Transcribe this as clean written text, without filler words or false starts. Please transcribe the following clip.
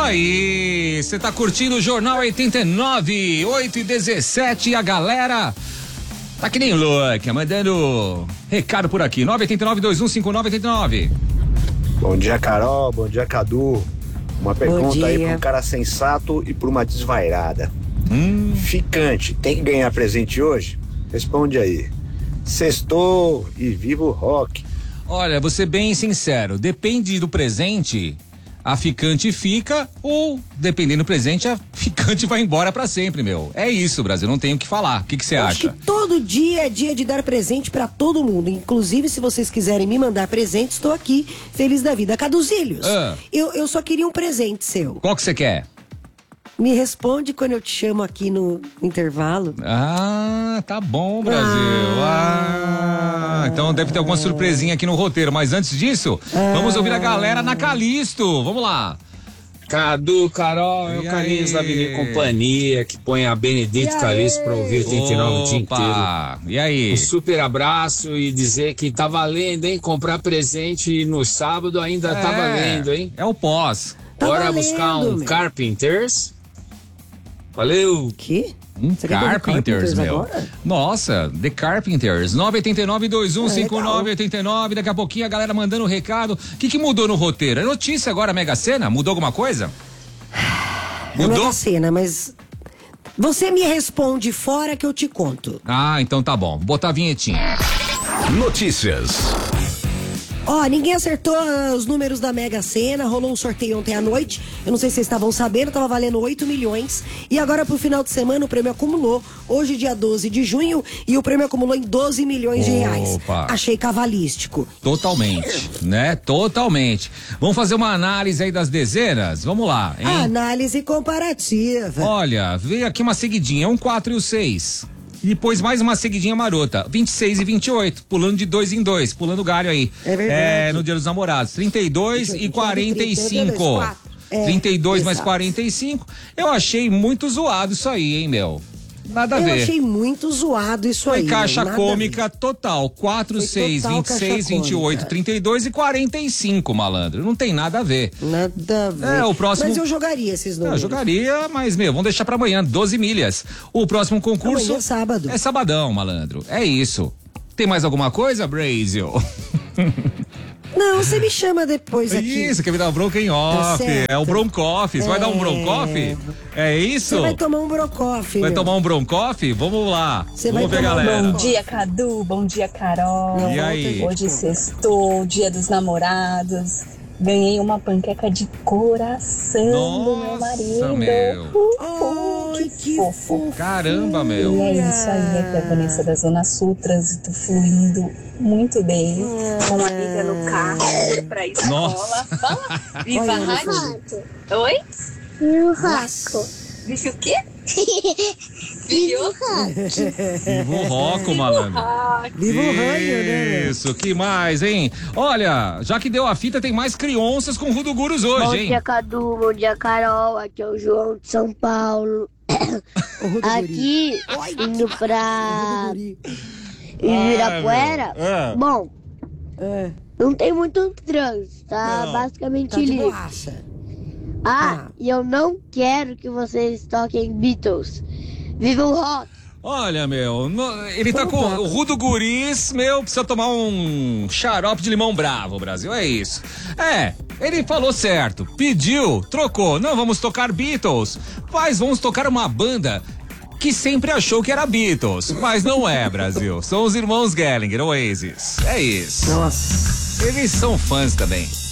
aí, você tá curtindo o Jornal 89, 8h17, e a galera tá que nem louca, mandando recado por aqui, 989-2159-89. Bom dia, Carol, bom dia, Cadu. Uma pergunta aí pra um cara sensato e pra uma desvairada. Ficante, tem que ganhar presente hoje? Responde aí. Sextou e viva o rock. Olha, vou ser bem sincero, depende do presente, a ficante fica, ou dependendo do presente, a ficante vai embora pra sempre, meu. É isso, Brasil, não tenho o que falar. O que você acha? Acho que todo dia é dia de dar presente pra todo mundo. Inclusive, se vocês quiserem me mandar presente, estou aqui, feliz da vida. Caduzílios, eu só queria um presente seu. Qual que você quer? Me responde quando eu te chamo aqui no intervalo. Ah, tá bom, Brasil. Então deve ter alguma surpresinha aqui no roteiro. Mas antes disso, vamos ouvir a galera na Calisto. Vamos lá. Cadu, Carol, é o Carlinhos da Avenida Companhia, que põe a Benedito Calisto pra ouvir 89 o dia inteiro. E aí? Um super abraço e dizer que tá valendo, hein? Comprar presente no sábado ainda tá valendo, hein? É o pós. Bora buscar um Carpenters. Valeu! Que? Carpenters, meu. Agora? Nossa, The Carpenters. 989-2159-89. Daqui a pouquinho a galera mandando recado. O que mudou no roteiro? É notícia agora, Mega Sena? Mudou alguma coisa? Mudou? É Mega Sena, mas você me responde fora que eu te conto. Ah, então tá bom. Vou botar a vinhetinha. Notícias. Ninguém acertou os números da Mega Sena, rolou um sorteio ontem à noite, eu não sei se vocês estavam sabendo, tava valendo 8 milhões, e agora pro final de semana o prêmio acumulou, hoje dia 12 de junho, e o prêmio acumulou em 12 milhões de reais. Achei cavalístico. Totalmente, né? Totalmente. Vamos fazer uma análise aí das dezenas? Vamos lá, hein? Análise comparativa. Olha, veio aqui uma seguidinha, 1, 4 e o 6. E depois mais uma seguidinha marota, 26 e 28, pulando de 2 em 2, pulando galho aí. É verdade. No Dia dos Namorados, 32 e 45. 32 mais 45. Eu achei muito zoado isso aí, hein, meu? Nada a ver. Eu achei muito zoado isso aí. Foi caixa cômica total. 4, 6, 26, 28, 32 e 45, malandro. Não tem nada a ver. Nada a ver. O próximo... Mas eu jogaria esses números. Eu jogaria, mas, vamos deixar pra amanhã, 12 milhas. O próximo concurso... Amanhã é sábado. É sabadão, malandro. É isso. Tem mais alguma coisa, Brazil? Não, você me chama depois aqui. Isso, quer me dar um bronca em off. É o broncoff. Você vai dar um broncoff? É isso? Você vai tomar um broncoff. Vai tomar um broncoff? Vamos lá. Vamos ver, galera. Bom dia, Cadu. Bom dia, Carol. E aí? Hoje sextou, dia dos namorados. Ganhei uma panqueca de coração do meu marido. Que fofo. Caramba, meu. E é isso aí, aqui é a Vanessa da Zona Sul, trânsito fluindo muito bem. Com uma amiga no carro pra escola. Fala, viva a rádio. Oi? Viva o Rosco. Vive o quê? Vive o Viva o Roco, malandro. Viva o ranho, né? Isso, que mais, hein? Olha, já que deu a fita, tem mais crianças com Rudogurus hoje, hein? Bom dia, Cadu. Bom dia, Carol. Aqui é o João de São Paulo. Aqui, indo pra Ibirapuera. Bom, não tem muito trânsito, tá? Basicamente livre. E eu não quero que vocês toquem Beatles. Viva o rock! Olha, meu, ele tá com o Rudo Guris, meu, precisa tomar um xarope de limão bravo, Brasil, é isso. Ele falou certo, pediu, trocou, não vamos tocar Beatles, mas vamos tocar uma banda que sempre achou que era Beatles, mas não é, Brasil, são os irmãos Gallagher, Oasis, é isso. Nossa. Eles são fãs também.